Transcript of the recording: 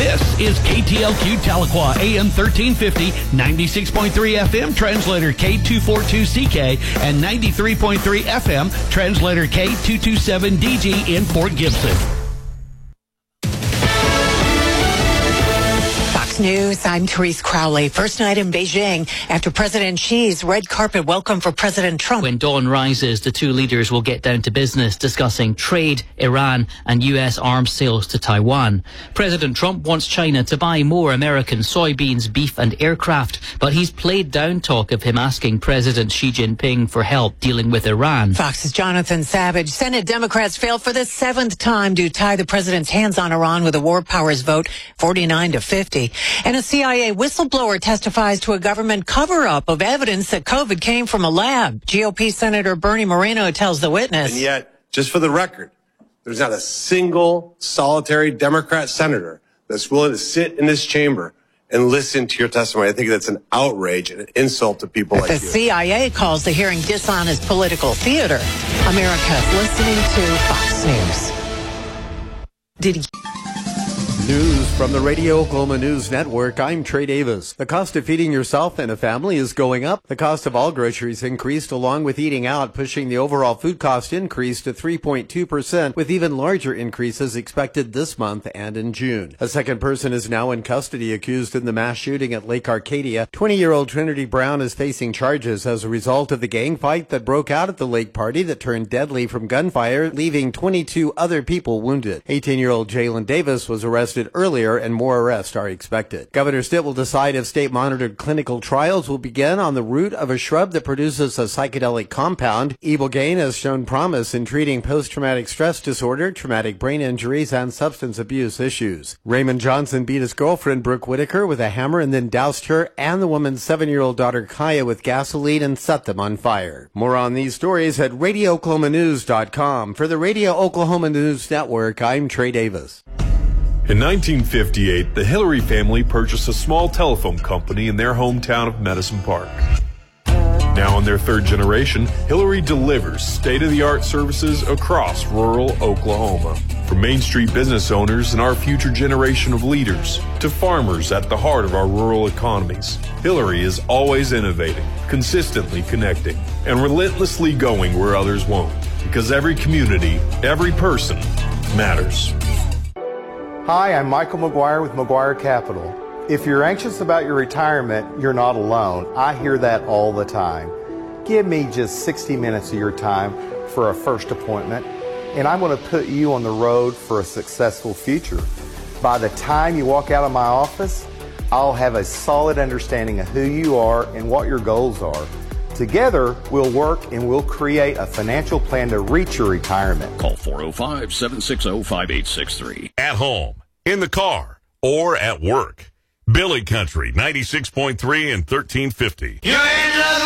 This is KTLQ Tahlequah, AM 1350, 96.3 FM, translator K242CK, and 93.3 FM, translator K227DG in Fort Gibson. News. I'm Therese Crowley. First night in Beijing after President Xi's red carpet welcome for President Trump. When dawn rises, the two leaders will get down to business discussing trade, Iran and U.S. arms sales to Taiwan. President Trump wants China to buy more American soybeans, beef and aircraft, but he's played down talk of him asking President Xi Jinping for help dealing with Iran. Fox's Jonathan Savage. Senate Democrats failed for the seventh time to tie the president's hands on Iran with a war powers vote 49-50. And a CIA whistleblower testifies to a government cover-up of evidence that COVID came from a lab. GOP Senator Bernie Moreno tells the witness. And yet, just for the record, there's not a single solitary Democrat senator that's willing to sit in this chamber and listen to your testimony. I think that's an outrage and an insult to people like you. The CIA calls the hearing dishonest political theater. America's listening to Fox News. News from the Radio Oklahoma News Network. I'm Trey Davis. The cost of feeding yourself and a family is going up. The cost of all groceries increased along with eating out, pushing the overall food cost increase to 3.2%, with even larger increases expected this month and in June. A second person is now in custody accused in the mass shooting at Lake Arcadia. 20-year-old Trinity Brown is facing charges as a result of the gang fight that broke out at the lake party that turned deadly from gunfire, leaving 22 other people wounded. 18-year-old Jalen Davis was arrested earlier, and more arrests are expected. Governor Stitt will decide if state-monitored clinical trials will begin on the root of a shrub that produces a psychedelic compound. Ibogaine has shown promise in treating post-traumatic stress disorder, traumatic brain injuries, and substance abuse issues. Raymond Johnson beat his girlfriend, Brooke Whitaker, with a hammer and then doused her and the woman's 7-year-old daughter, Kaya, with gasoline and set them on fire. More on these stories at RadioOklahomaNews.com. For the Radio Oklahoma News Network, I'm Trey Davis. In 1958, the Hillary family purchased a small telephone company in their hometown of Medicine Park. Now in their third generation, Hillary delivers state-of-the-art services across rural Oklahoma. From Main Street business owners and our future generation of leaders to farmers at the heart of our rural economies, Hillary is always innovating, consistently connecting, and relentlessly going where others won't. Because every community, every person matters. Hi, I'm Michael McGuire with McGuire Capital. If you're anxious about your retirement, you're not alone. I hear that all the time. Give me just 60 minutes of your time for a first appointment, and I'm going to put you on the road for a successful future. By the time you walk out of my office, I'll have a solid understanding of who you are and what your goals are. Together, we'll work and we'll create a financial plan to reach your retirement. Call 405-760-5863. At home, in the car, or at work. Billy Country, 96.3 and 1350.